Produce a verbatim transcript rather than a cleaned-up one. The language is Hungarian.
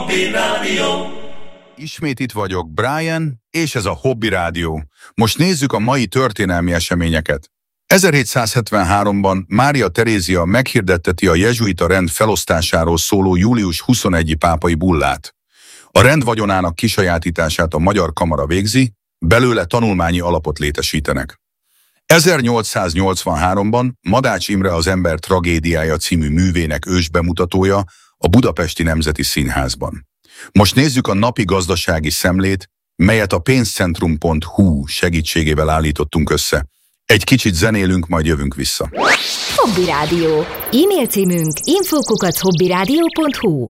Hobby Rádió. Ismét itt vagyok, Brian, és ez a Hobby Rádió. Most nézzük a mai történelmi eseményeket. ezerhétszázhetvenháromban Mária Terézia meghirdetteti a jezsuita rend felosztásáról szóló július huszonegyedikai pápai bullát. A rend vagyonának kisajátítását a Magyar Kamara végzi, belőle tanulmányi alapot létesítenek. ezernyolcszáznyolcvanháromban Madács Imre az ember tragédiája című művének ősbemutatója a Budapesti Nemzeti Színházban. Most nézzük a napi gazdasági szemlét, melyet a pénzcentrum pont hu segítségével állítottunk össze. Egy kicsit zenélünk, majd jövünk vissza. Hobby Rádió. E-mail címünk info kukac hobbyradio pont hu.